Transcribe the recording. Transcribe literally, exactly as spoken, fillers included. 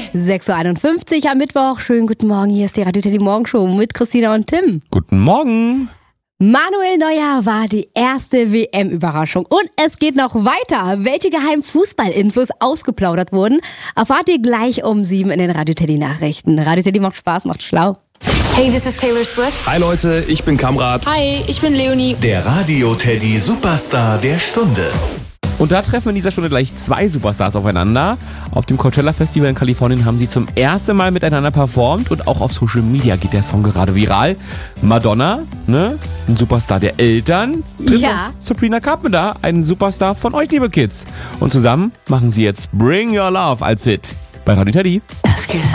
sechs Uhr einundfünfzig am Mittwoch. Schönen guten Morgen, hier ist die Radio Teddy Morgenshow mit Christina und Tim. Guten Morgen. Manuel Neuer war die erste W M-Überraschung. Und es geht noch weiter. Welche geheimen Fußballinfos ausgeplaudert wurden, erfahrt ihr gleich um sieben in den Radio Teddy Nachrichten. Radio Teddy macht Spaß, macht schlau. Hey, this is Taylor Swift. Hi Leute, ich bin Kamrat. Hi, ich bin Leonie. Der Radio Teddy Superstar der Stunde. Und da treffen in dieser Stunde gleich zwei Superstars aufeinander. Auf dem Coachella Festival in Kalifornien haben sie zum ersten Mal miteinander performt und auch auf Social Media geht der Song gerade viral. Madonna, ne, ein Superstar der Eltern, trifft Ja. auf Sabrina Carpenter, ein Superstar von euch, liebe Kids. Und zusammen machen sie jetzt Bring Your Love als Hit bei Radio Teddy.